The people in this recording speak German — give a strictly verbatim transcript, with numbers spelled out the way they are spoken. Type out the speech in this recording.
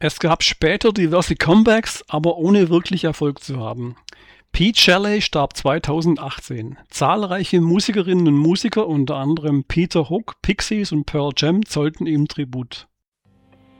Es gab später diverse Comebacks, aber ohne wirklich Erfolg zu haben. Pete Shelley starb zweitausendachtzehn. Zahlreiche Musikerinnen und Musiker, unter anderem Peter Hook, Pixies und Pearl Jam, zollten ihm Tribut.